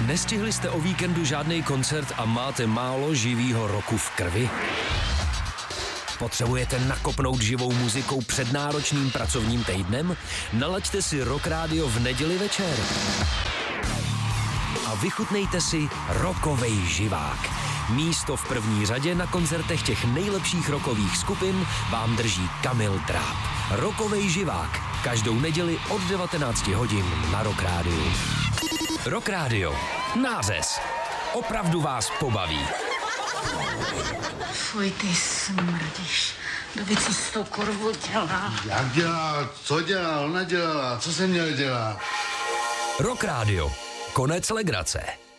Nestihli jste o víkendu žádný koncert a máte málo živýho roku v krvi? Potřebujete nakopnout živou muzikou před náročným pracovním týdnem? Nalaďte si Rock Radio v neděli večer. A vychutnejte si rockovej živák. Místo v první řadě na koncertech těch nejlepších rockových skupin vám drží Kamil Dráb. Rockovej živák. Každou neděli od 19 hodin na Rock Radio. Rock Radio. Nářez. Opravdu vás pobaví. Fuj, ty smrdíš. Kdo by si s tou korvou dělal? Jak dělal? Co dělal? Ona dělala. Co jsem měl dělat? Rock Radio. Konec legrace.